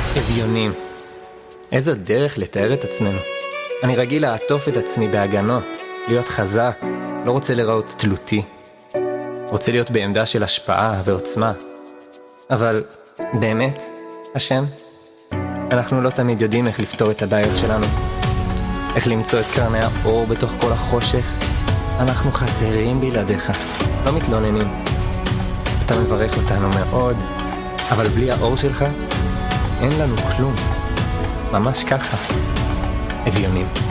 אביונים. איזו דרך לתאר את עצמנו. אני רגיל לעטוף את עצמי בהגנות, להיות חזק, לא רוצה לראות תלותי. רוצה להיות בעמדה של השפעה ועוצמה. אבל באמת, השם, אנחנו לא תמיד יודעים איך לפתור את הבעיות שלנו. איך למצוא את קרני האור בתוך כל החושך. אנחנו חסרים בלעדיך, לא מתלוננים. אתה מברך אותנו מאוד, אבל בלי האור שלך, אין לנו כלום. ממש ככה. אביונים.